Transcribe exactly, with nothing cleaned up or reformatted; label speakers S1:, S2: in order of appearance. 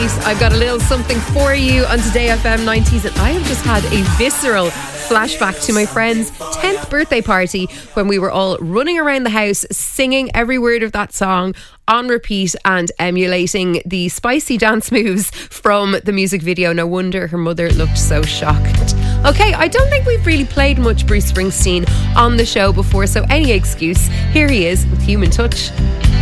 S1: I've got a little something for you on Today F M nineties, and I have just had a visceral flashback to my friend's tenth birthday party when we were all running around the house singing every word of that song on repeat and emulating the spicy dance moves from the music video. No wonder her mother looked so shocked. Okay, I don't think we've really played much Bruce Springsteen on the show before, so any excuse, here he is with Human Touch.